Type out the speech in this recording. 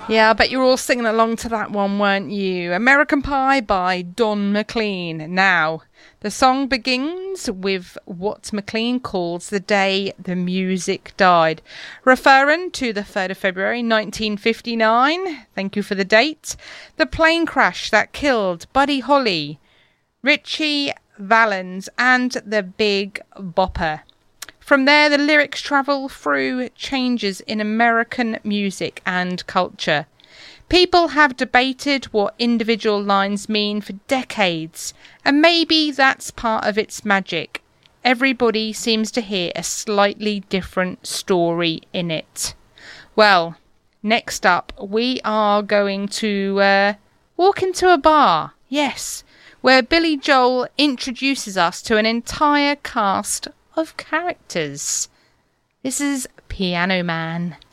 Yeah, I bet you're all singing along to that one, weren't you? American Pie by Don McLean. Now, the song begins with what McLean calls the day the music died, referring to the 3rd of February 1959. Thank you for the date. The plane crash that killed Buddy Holly, Ritchie Valens, and the Big Bopper. From there, the lyrics travel through changes in American music and culture. People have debated what individual lines mean for decades, and maybe that's part of its magic. Everybody seems to hear a slightly different story in it. Well, next up, we are going to walk into a bar, yes, where Billy Joel introduces us to an entire cast of characters. This is Piano Man.